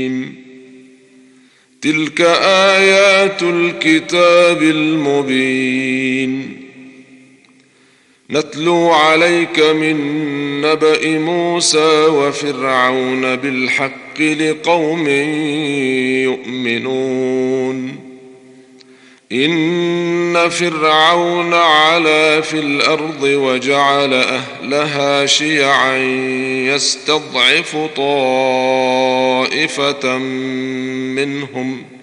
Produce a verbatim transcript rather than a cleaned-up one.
تلك آيات الكتاب المبين نتلو عليك من نبأ موسى وفرعون بالحق لقوم يؤمنون إن فرعون علا في الأرض وجعل أهلها شيعا يستضعف طائفة منهم